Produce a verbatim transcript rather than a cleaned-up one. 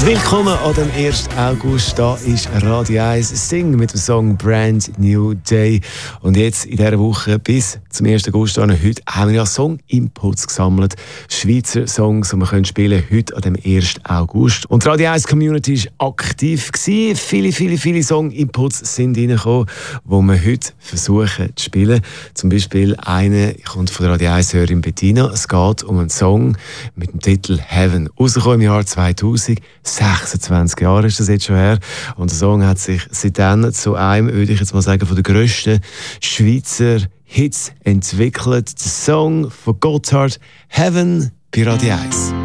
Willkommen an dem ersten August. Da ist Radio eins Sing mit dem Song Brand New Day. Und jetzt in dieser Woche bis zum ersten August, heute haben wir ja Song-Inputs gesammelt. Schweizer Songs, die wir können spielen heute an dem ersten August. Und die Radio eins Community war aktiv gewesen. Viele, viele, viele Song-Inputs sind reingekommen, die wir heute versuchen zu spielen. Zum Beispiel eine kommt von der Radio eins-Hörerin Bettina. Es geht um einen Song mit dem Titel Heaven. Rausgekommen im Jahr zweitausend. sechsundzwanzig Jahre ist das jetzt schon her. Und der Song hat sich seitdem zu einem, würde ich jetzt mal sagen, von den grössten Schweizer Hits entwickelt. Der Song von Gotthard, Heaven bei Radio eins.